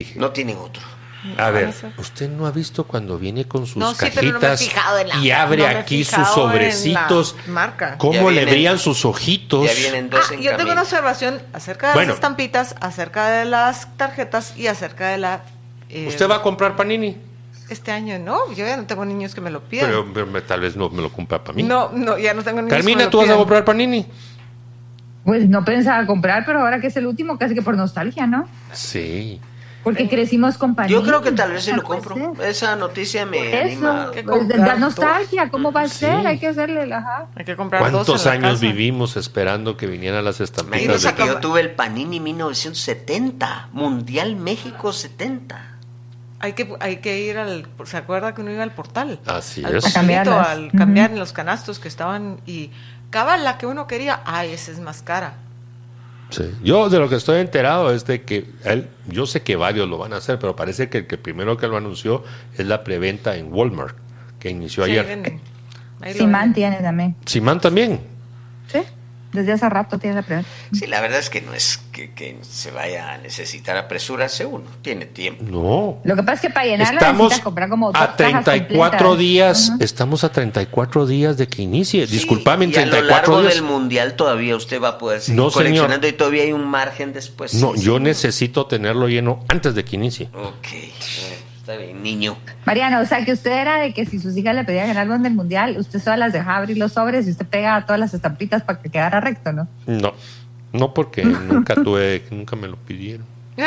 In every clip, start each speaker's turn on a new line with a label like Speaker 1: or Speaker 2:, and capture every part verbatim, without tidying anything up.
Speaker 1: Sí.
Speaker 2: No tienen otro.
Speaker 1: A ver, usted no ha visto cuando viene con sus
Speaker 3: no, sí,
Speaker 1: cajitas
Speaker 3: no la,
Speaker 1: y abre
Speaker 3: no
Speaker 1: aquí sus sobrecitos,
Speaker 3: marca.
Speaker 1: cómo le brillan sus ojitos.
Speaker 2: Ya vienen dos
Speaker 3: ah,
Speaker 2: en
Speaker 3: yo
Speaker 2: camino.
Speaker 3: tengo una observación acerca de
Speaker 1: bueno,
Speaker 3: las estampitas, acerca de las tarjetas y acerca de la...
Speaker 1: Eh, ¿Usted va a comprar Panini?
Speaker 3: Este año no, yo ya no tengo niños que me lo pidan.
Speaker 1: Pero, pero tal vez no me lo compra para mí.
Speaker 3: No, no, ya no tengo niños
Speaker 1: Carmina,
Speaker 3: que me lo
Speaker 1: ¿tú vas
Speaker 3: pidan.
Speaker 1: a comprar Panini?
Speaker 4: Pues no pensaba comprar, pero ahora que es el último, casi que por nostalgia, ¿no?
Speaker 1: Sí.
Speaker 4: Porque eh, crecimos con Panini.
Speaker 2: Yo creo que tal vez sí lo compro. Esa noticia me
Speaker 4: Eso,
Speaker 2: anima.
Speaker 4: Pues, da nostalgia, ¿cómo va a
Speaker 1: sí.
Speaker 4: ser? Hay que hacerle, ajá.
Speaker 3: Hay que comprar
Speaker 1: ¿Cuántos
Speaker 3: dos en
Speaker 1: años
Speaker 3: la casa?
Speaker 1: vivimos esperando que vinieran las estampitas?
Speaker 2: Imagínese que yo tuve el Panini mil novecientos setenta, Mundial México setenta.
Speaker 3: Hay que, hay que ir al... ¿Se acuerda que uno iba al portal?
Speaker 1: Así
Speaker 3: al
Speaker 1: es.
Speaker 3: Portalito,
Speaker 4: A
Speaker 3: al cambiar
Speaker 4: uh-huh.
Speaker 3: en los canastos que estaban y... Cabal, la que uno quería, ay, esa es más cara.
Speaker 1: Sí. Yo de lo que estoy enterado es de que él, yo sé que varios lo van a hacer, pero parece que el que primero que lo anunció es la preventa en Walmart, que inició
Speaker 3: Sí,
Speaker 1: ayer.
Speaker 4: Simán tiene también.
Speaker 1: Simán también.
Speaker 4: Sí, desde hace rato tiene la preventa.
Speaker 2: Sí, la verdad es que no es que, que se vaya a necesitar apresurarse uno, tiene tiempo.
Speaker 1: No.
Speaker 4: Lo que pasa es que para llenarlo
Speaker 1: estamos
Speaker 4: necesita comprar como dos
Speaker 1: a treinta y cuatro
Speaker 4: cajas
Speaker 1: días,
Speaker 4: uh-huh.
Speaker 1: estamos a treinta y cuatro días de que inicie.
Speaker 2: Sí,
Speaker 1: Disculpame, en
Speaker 2: y a
Speaker 1: treinta y
Speaker 2: lo
Speaker 1: cuatro
Speaker 2: largo
Speaker 1: días.
Speaker 2: del mundial todavía usted va a poder seguir
Speaker 1: No,
Speaker 2: coleccionando
Speaker 1: señor.
Speaker 2: y todavía hay un margen después.
Speaker 1: No,
Speaker 2: sí,
Speaker 1: yo
Speaker 2: sí.
Speaker 1: necesito tenerlo lleno antes de que inicie.
Speaker 2: Ok, bueno, está bien, niño.
Speaker 4: Mariano, o sea que usted era de que si sus hijas le pedían algo en el mundial, usted solo las dejaba abrir los sobres y usted pegaba todas las estampitas para que quedara recto, ¿no?
Speaker 1: No, no porque nunca tuve, nunca me lo pidieron.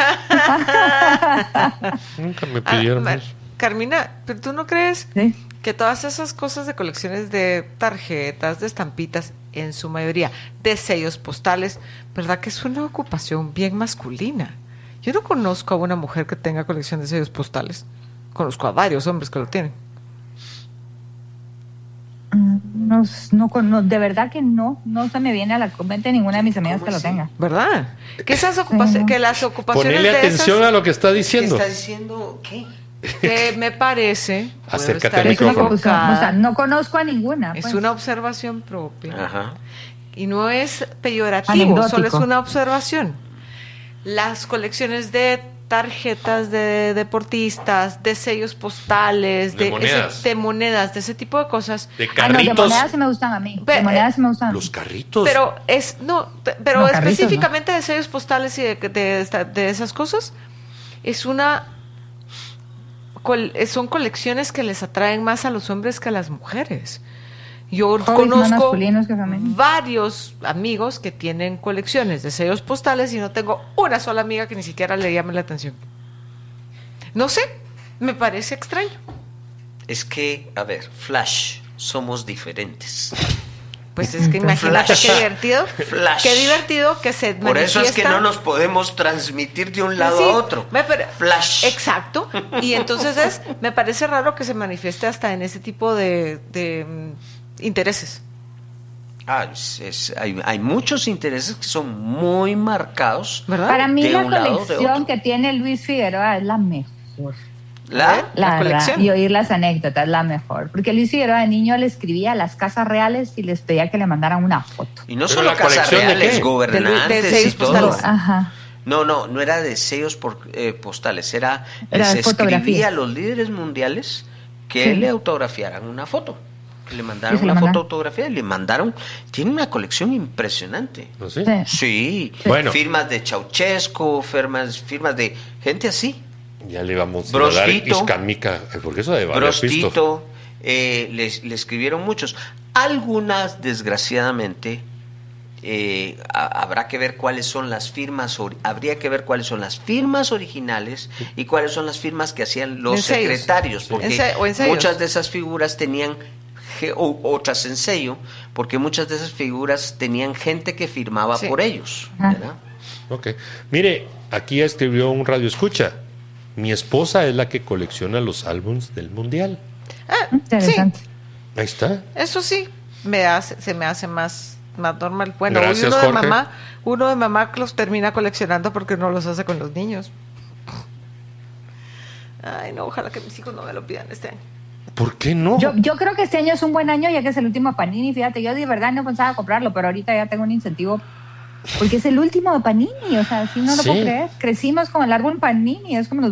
Speaker 1: Nunca me pidieron
Speaker 3: ah,
Speaker 1: eso.
Speaker 3: Carmina, ¿pero tú no crees
Speaker 4: ¿Sí?
Speaker 3: que todas esas cosas de colecciones de tarjetas, de estampitas, en su mayoría de sellos postales, verdad que es una ocupación bien masculina? Yo no conozco a una mujer que tenga colección de sellos postales. Conozco a varios hombres que lo tienen.
Speaker 4: No, no, no, de verdad que no, no se me viene a la mente ninguna de mis amigas que lo
Speaker 2: así?
Speaker 4: tenga.
Speaker 3: ¿Verdad? Que esas ocupaciones, que las ocupaciones
Speaker 1: Ponele
Speaker 3: de
Speaker 1: atención
Speaker 3: esas,
Speaker 1: a lo que está
Speaker 2: ¿Qué
Speaker 1: diciendo.
Speaker 2: está diciendo? ¿Qué?
Speaker 3: que me parece, puedo
Speaker 1: Acércate
Speaker 3: estar
Speaker 1: al
Speaker 4: Es una
Speaker 1: micrófono.
Speaker 4: confusión,
Speaker 3: equivocada,
Speaker 4: o sea, no conozco a ninguna.
Speaker 3: es
Speaker 4: pues.
Speaker 3: una observación propia.
Speaker 2: Ajá.
Speaker 3: Y no es peyorativo,
Speaker 4: Anecdótico.
Speaker 3: solo es una observación. Las colecciones de tarjetas de deportistas, de sellos postales,
Speaker 1: De
Speaker 3: de,
Speaker 1: monedas.
Speaker 3: ese- de monedas, de ese tipo de cosas.
Speaker 1: De
Speaker 4: Ah, no, de
Speaker 1: carritos.
Speaker 4: monedas sí me gustan a mí.
Speaker 3: Pe-
Speaker 4: De monedas sí me gustan a mí.
Speaker 1: Los carritos.
Speaker 3: Pero es no, pe- pero
Speaker 4: No, carritos,
Speaker 3: específicamente de sellos postales y de, de, esta- de esas cosas es una col- son colecciones que les atraen más a los hombres que a las mujeres. Yo
Speaker 4: Hobbies más
Speaker 3: conozco
Speaker 4: masculinos que femeninos.
Speaker 3: varios amigos que tienen colecciones de sellos postales y no tengo una sola amiga que ni siquiera le llame la atención. No sé, me parece extraño.
Speaker 2: Es que, a ver, Flash, somos diferentes.
Speaker 3: Pues es que imagínate
Speaker 2: Flash.
Speaker 3: qué divertido,
Speaker 2: Flash.
Speaker 3: qué divertido que se
Speaker 2: Por eso es que
Speaker 3: manifiesta-
Speaker 2: no nos podemos transmitir de un lado
Speaker 3: Sí,
Speaker 2: a otro.
Speaker 3: me pare-
Speaker 2: Flash.
Speaker 3: Exacto. Y entonces es, me parece raro que se manifieste hasta en ese tipo de, de mm, intereses.
Speaker 2: Ah, es- es- hay, hay muchos intereses que son muy marcados.
Speaker 3: ¿Verdad?
Speaker 4: Para mí
Speaker 2: de
Speaker 4: la
Speaker 2: un lado o de
Speaker 4: colección
Speaker 2: otro.
Speaker 4: que tiene Luis Figueroa es la mejor.
Speaker 2: ¿La?
Speaker 3: La
Speaker 4: La verdad,
Speaker 3: colección.
Speaker 4: y oír las anécdotas, la mejor. Porque Luis Figueroa de niño le escribía a las casas reales y les pedía que le mandaran una foto.
Speaker 2: Y no
Speaker 1: Pero
Speaker 2: solo
Speaker 1: la
Speaker 2: casas
Speaker 1: colección, ¿de
Speaker 2: reales,
Speaker 1: qué?
Speaker 2: gobernantes
Speaker 3: De- de
Speaker 2: y
Speaker 3: sellos
Speaker 2: todo.
Speaker 3: postales.
Speaker 4: Ajá.
Speaker 2: No, no, no era de sellos por, eh, postales, era,
Speaker 4: Era
Speaker 2: les
Speaker 4: fotografía.
Speaker 2: escribía a los líderes mundiales que
Speaker 4: Sí.
Speaker 2: le autografiaran una foto. Que le
Speaker 4: Sí,
Speaker 2: mandaron
Speaker 4: se la
Speaker 2: una foto
Speaker 4: mandaron.
Speaker 2: autografiada y le mandaron. Tiene una colección impresionante.
Speaker 1: ¿No sé?
Speaker 4: Sí.
Speaker 2: Sí,
Speaker 1: Bueno.
Speaker 2: firmas de Ceausescu, firmas, firmas de gente así.
Speaker 1: Ya le vamos a dar
Speaker 2: Brostito.
Speaker 1: iscamica. ¿Por qué eso de varios pistos?
Speaker 2: Brostito, eh, les- le escribieron muchos. Algunas, desgraciadamente, eh, ha- habrá que ver cuáles son las firmas, ori- habría que ver cuáles son las firmas originales y cuáles son las firmas que hacían los
Speaker 3: En sellos.
Speaker 2: secretarios, porque
Speaker 3: En se- o en sellos.
Speaker 2: muchas de esas figuras tenían ge- o- otras en sello, porque muchas de esas figuras tenían gente que firmaba
Speaker 3: Sí.
Speaker 2: por ellos,
Speaker 4: Ajá.
Speaker 2: ¿verdad?
Speaker 1: Ok. Mire, aquí escribió un radio escucha. Mi esposa es la que colecciona los álbums del mundial.
Speaker 3: Ah,
Speaker 4: Interesante.
Speaker 3: sí,
Speaker 1: Ahí está.
Speaker 3: eso sí, me hace, se me hace más, más normal. Bueno, y
Speaker 1: Gracias,
Speaker 3: uno de
Speaker 1: Jorge.
Speaker 3: mamá, uno de mamá los termina coleccionando porque no los hace con los niños. Ay, no, ojalá que mis hijos no me lo pidan este año.
Speaker 1: ¿Por qué no?
Speaker 4: Yo, yo creo que este año es un buen año ya que es el último Panini. Fíjate, yo de verdad no pensaba comprarlo, pero ahorita ya tengo un incentivo porque es el último de Panini. O sea, si no lo
Speaker 1: Sí.
Speaker 4: puedo creer. Crecimos con el árbol Panini, es como los